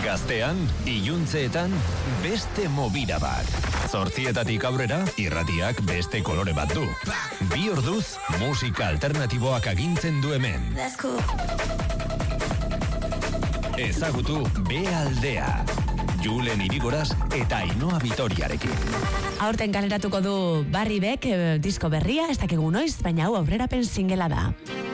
Gaztean, iluntzeetan, beste movida bat. 8:00 aurrera, irratiak beste kolore bat du. 2 orduz, musika alternatiboak agintzen du hemen. Ezagutu B-aldea. Julen Irigoras eta Ainhoa Vitoriarekin. Aurten kaleratuko du Barry Beck disko berria, ez dakigu noiz, baina hau aurrerapen singela da.